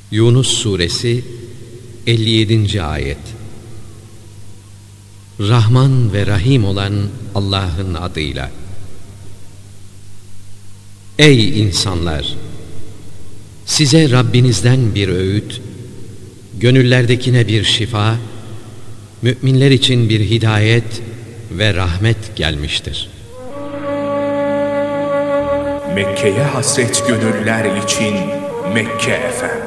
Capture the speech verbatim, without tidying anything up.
Yunus Suresi elli yedinci Ayet. Rahman ve Rahim olan Allah'ın adıyla. Ey insanlar! Size Rabbinizden bir öğüt, gönüllerdekine bir şifa, müminler için bir hidayet ve rahmet gelmiştir. Mekke'ye hasret gönüller için Mekke Efendi.